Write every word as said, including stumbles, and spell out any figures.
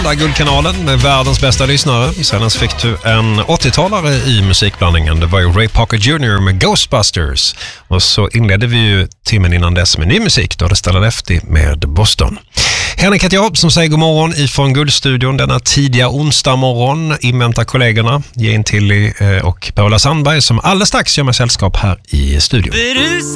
där Guldkanalen med världens bästa lyssnare. Senast fick du en åttiotalare i musikblandningen. Det var ju Ray Parker junior med Ghostbusters. Och så inledde vi ju timmen innan dess med ny musik. Då hade Stella Lefty med Boston. Henrik heter jag som säger god morgon ifrån Guldstudion denna tidiga onsdag morgon. Inväntar kollegorna Jane Tilly och Paula Sandberg som alldeles strax gör mig sällskap här i studion.